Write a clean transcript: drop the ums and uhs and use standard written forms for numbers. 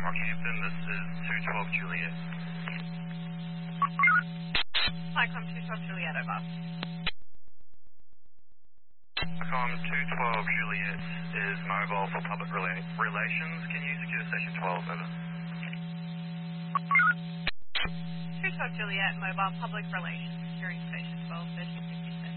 Rockhampton, this is 212 Juliet. Cyclone 212 Juliet, over. Cyclone 212 Juliet is mobile for public relations. Can you secure station 12, over? 212 Juliet, mobile public relations, securing station 12, station